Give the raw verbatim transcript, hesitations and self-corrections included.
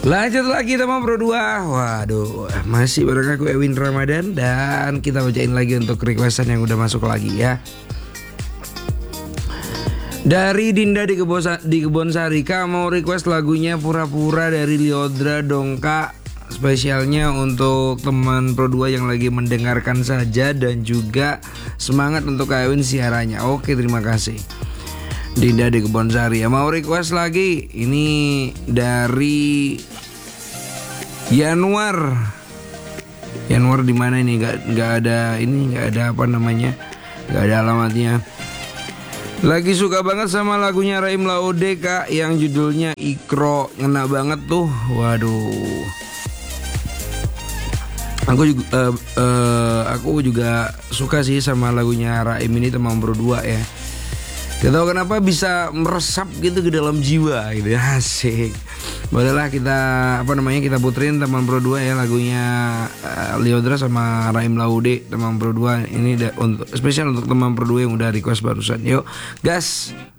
Lanjut lagi teman Pro dua. Waduh, masih bareng aku Ewin Ramadan. Dan kita bacain lagi untuk requestan yang udah masuk lagi ya. Dari Dinda di Kebon, di Kebon Sari, Kak mau request lagunya Pura-Pura dari Lyodra dong Kak. Spesialnya untuk teman Pro dua yang lagi mendengarkan saja. Dan juga semangat untuk Kak Ewin siarannya. Oke, terima kasih Dinda di Kebon Sari. Ya, mau request lagi. Ini dari Januar. Januar di mana ini? Gak, gak ada ini, gak ada apa namanya, gak ada alamatnya. Lagi suka banget sama lagunya Raim Laude Kak, yang judulnya Ikro. Ngena banget tuh. Waduh. Aku juga uh, uh, aku juga suka sih sama lagunya Raim ini teman Pro dua ya. Gak tau kenapa bisa meresap gitu ke dalam jiwa gitu. Asik. Bolehlah kita apa namanya kita puterin teman Pro dua ya lagunya uh, Lyodra sama Raim Laude teman Pro dua. Ini untuk spesial untuk teman Pro dua yang udah request barusan. Yuk gas.